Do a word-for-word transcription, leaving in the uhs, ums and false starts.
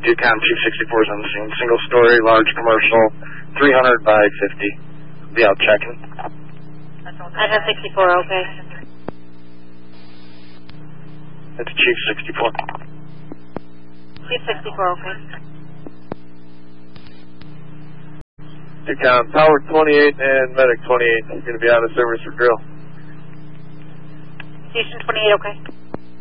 Ducom Chief sixty-four is on the scene. Single story, large commercial, three hundred by fifty. Be out checking. I have sixty-four, okay. That's Chief sixty-four. Chief sixty-four, okay. Ducom, Tower twenty-eight and Medic twenty-eight is going to be out of service for drill. Station twenty-eight, okay.